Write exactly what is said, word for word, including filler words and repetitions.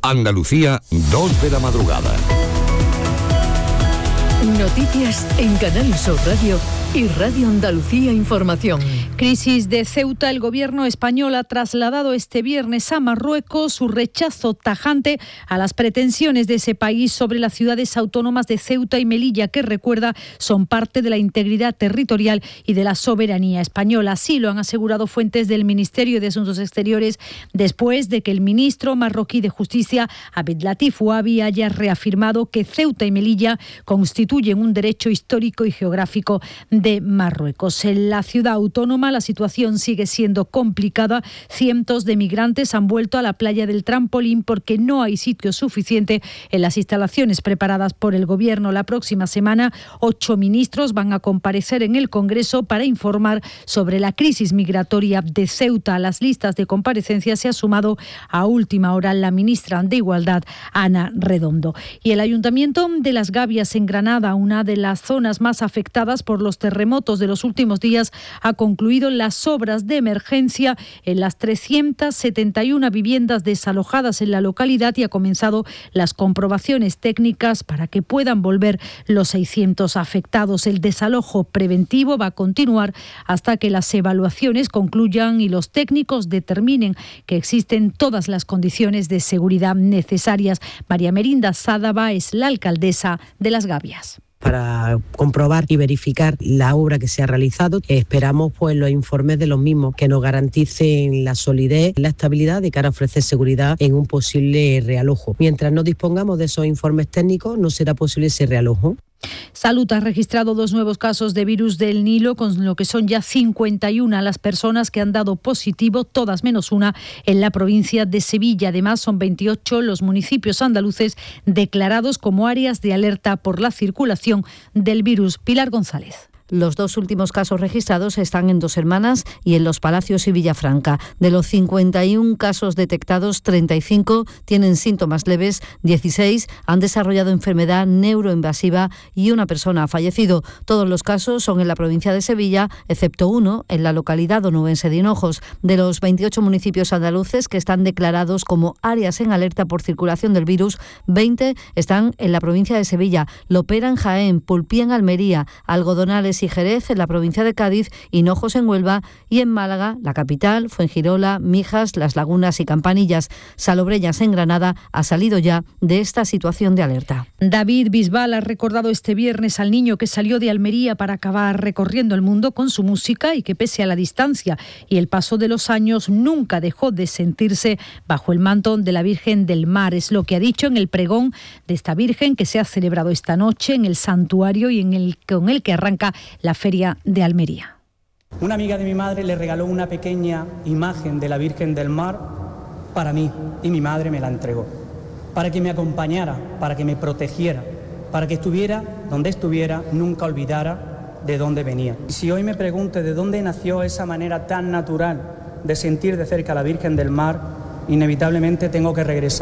Andalucía, dos de la madrugada. Noticias en Canal Sur Radio y Radio Andalucía Información. Crisis de Ceuta. El gobierno español ha trasladado este viernes a Marruecos su rechazo tajante a las pretensiones de ese país sobre las ciudades autónomas de Ceuta y Melilla, que, recuerda, son parte de la integridad territorial y de la soberanía española. Así lo han asegurado fuentes del Ministerio de Asuntos Exteriores después de que el ministro marroquí de Justicia, Abdellatif Ouabi, haya reafirmado que Ceuta y Melilla constituyen un derecho histórico y geográfico de Marruecos. En la ciudad autónoma la situación sigue siendo complicada. Cientos de migrantes han vuelto a la playa del Trampolín porque no hay sitio suficiente en las instalaciones preparadas por el gobierno. La próxima semana, ocho ministros van a comparecer en el Congreso para informar sobre la crisis migratoria de Ceuta. A las listas de comparecencias se ha sumado a última hora la ministra de Igualdad, Ana Redondo. Y el Ayuntamiento de Las Gavias, en Granada, una de las zonas más afectadas por los terremotos de los últimos días, ha concluido las obras de emergencia en las trescientas setenta y una viviendas desalojadas en la localidad y ha comenzado las comprobaciones técnicas para que puedan volver los seiscientos afectados. El desalojo preventivo va a continuar hasta que las evaluaciones concluyan y los técnicos determinen que existen todas las condiciones de seguridad necesarias. María Merinda Sádava es la alcaldesa de Las Gavias. Para comprobar y verificar la obra que se ha realizado. Esperamos pues los informes de los mismos que nos garanticen la solidez, la estabilidad de cara a ofrecer seguridad en un posible realojo. Mientras no dispongamos de esos informes técnicos, no será posible ese realojo. Salud ha registrado dos nuevos casos de virus del Nilo, con lo que son ya cincuenta y una las personas que han dado positivo, todas menos una, en la provincia de Sevilla. Además, son veintiocho los municipios andaluces declarados como áreas de alerta por la circulación del virus. Pilar González. Los dos últimos casos registrados están en Dos Hermanas y en Los Palacios y Villafranca. De los cincuenta y un casos detectados, treinta y cinco tienen síntomas leves, dieciséis han desarrollado enfermedad neuroinvasiva y una persona ha fallecido. Todos los casos son en la provincia de Sevilla, excepto uno en la localidad onubense de Hinojos. De los veintiocho municipios andaluces que están declarados como áreas en alerta por circulación del virus, veinte están en la provincia de Sevilla, Lopera en Jaén, Pulpí en Almería, Algodonales y Jerez en la provincia de Cádiz, Hinojos en Huelva y en Málaga, la capital, Fuengirola, Mijas, Las Lagunas y Campanillas. Salobreñas en Granada ha salido ya de esta situación de alerta. David Bisbal ha recordado este viernes al niño que salió de Almería para acabar recorriendo el mundo con su música y que, pese a la distancia y el paso de los años, nunca dejó de sentirse bajo el manto de la Virgen del Mar. Es lo que ha dicho en el pregón de esta Virgen que se ha celebrado esta noche en el santuario y en el, con el que arranca la Feria de Almería. Una amiga de mi madre le regaló una pequeña imagen de la Virgen del Mar para mí y mi madre me la entregó, para que me acompañara, para que me protegiera, para que estuviera donde estuviera, nunca olvidara de dónde venía. Y si hoy me pregunto de dónde nació esa manera tan natural de sentir de cerca a la Virgen del Mar, inevitablemente tengo que regresar